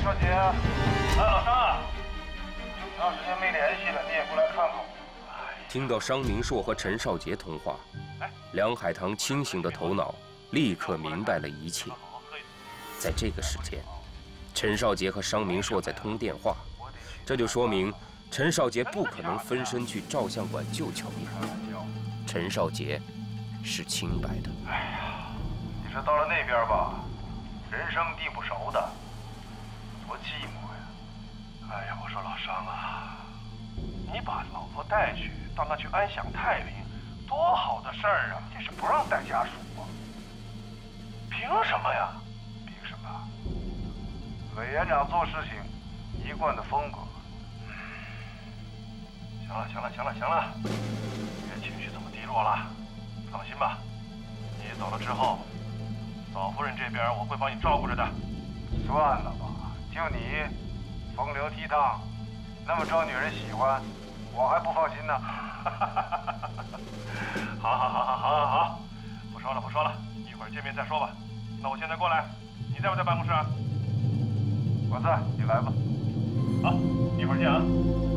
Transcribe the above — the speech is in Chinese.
小姐，老张啊，这么长时间没联系了，你也不来看看我。 听到商明硕和陈少杰通话，梁海棠清醒的头脑立刻明白了一切。在这个时间，陈少杰和商明硕在通电话，这就说明陈少杰不可能分身去照相馆救乔叶。陈少杰是清白的。 哎呀，你说到了那边吧，人生地不熟的，多寂寞呀！哎呀，我说老商啊，你把老婆带去，到那去安享太平，多好的事儿啊！这是不让带家属啊？凭什么呀？凭什么？委员长做事情一贯的风格。行了，别情绪这么低落了。放心吧，你走了之后，嫂夫人这边我会帮你照顾着的。算了吧，就你风流倜傥，那么招女人喜欢，我还不放心呢。好，不说了，一会儿见面再说吧。那我现在过来，你在不在办公室啊？我在，你来吧。好，一会儿见啊。